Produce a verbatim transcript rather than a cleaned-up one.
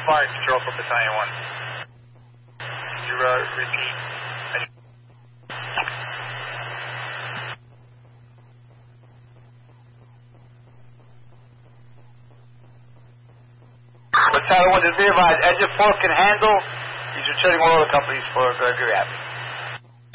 Fire Control for Battalion one. Could you uh, repeat? Battalion one, just be advised, engine four can handle. He's returning all other companies for uh, good rapid.